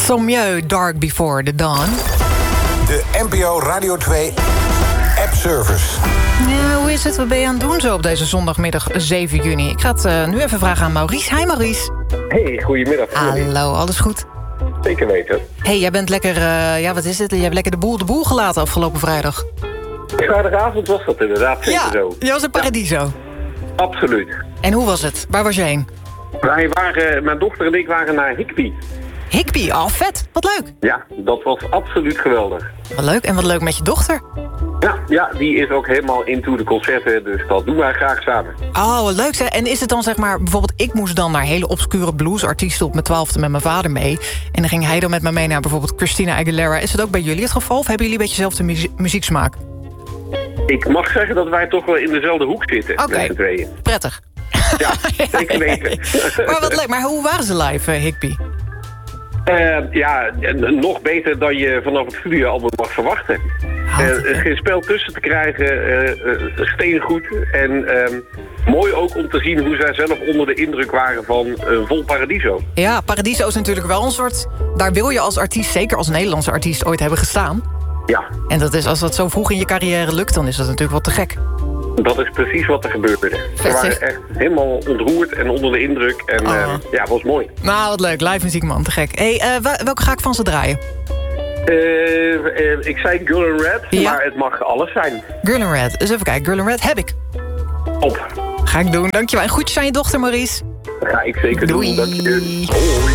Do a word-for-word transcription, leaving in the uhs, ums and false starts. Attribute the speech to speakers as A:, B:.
A: Tant mieux, Dark Before the Dawn.
B: De N P O Radio twee app-service.
A: Ja, hoe is het? Wat ben je aan het doen zo op deze zondagmiddag zeven juni? Ik ga het uh, nu even vragen aan Maurice. Hi Maurice.
C: Hey, goedemiddag.
A: Hallo, alles goed?
C: Zeker weten.
A: Hey, jij bent lekker, uh, ja wat is het? Je hebt lekker de boel de boel gelaten afgelopen vrijdag.
C: Vrijdagavond was dat inderdaad, zeker
A: ja,
C: zo.
A: je was in Paradiso.
C: Ja, absoluut.
A: En hoe was het? Waar was je heen?
C: Wij waren, mijn dochter en ik waren naar Higby.
A: Higby, oh vet, wat leuk.
C: Ja, dat was absoluut geweldig.
A: Wat leuk, en wat leuk met je dochter.
C: Ja, ja, die is ook helemaal into de concerten, dus dat doen wij graag samen.
A: Oh, wat leuk zeg. En is het dan zeg maar, bijvoorbeeld ik moest dan naar hele obscure bluesartiesten op mijn twaalfde met mijn vader mee. En dan ging hij dan met me mee naar bijvoorbeeld Christina Aguilera. Is het ook bij jullie het geval of hebben jullie een beetje dezelfde muzie- muzieksmaak?
C: Ik mag zeggen dat wij toch wel in dezelfde hoek zitten,
A: Oké,
C: met z'n tweeën.
A: prettig.
C: Ja, zeker weten.
A: Maar wat leuk, maar hoe waren ze live, uh, Higby?
C: Uh, ja, nog beter dan je vanaf het studioalbum mag verwachten. Er is geen spel tussen te krijgen, uh, uh, steengoed. En uh, mooi ook om te zien hoe zij zelf onder de indruk waren van een vol Paradiso.
A: Ja, Paradiso is natuurlijk wel een soort... Daar wil je als artiest, zeker als Nederlandse artiest, ooit hebben gestaan.
C: Ja.
A: En dat is, als dat zo vroeg in je carrière lukt, dan is dat natuurlijk wel te gek.
C: Dat is precies wat er gebeurde. Ze waren echt helemaal ontroerd en onder de indruk. En oh. uh, ja, was mooi.
A: Nou, wat leuk. Live muziek, man. Te gek. Hey, uh, welke ga ik van ze draaien?
C: Uh, uh, ik zei Girl in Red, ja? Maar het mag alles zijn.
A: Girl in Red. Dus even kijken. Girl in Red heb ik.
C: Op.
A: Ga ik doen. Dankjewel. En groetjes aan je dochter, Maurice.
C: Dat ga ik zeker
A: Doei.
C: doen. Dank je. Hoi.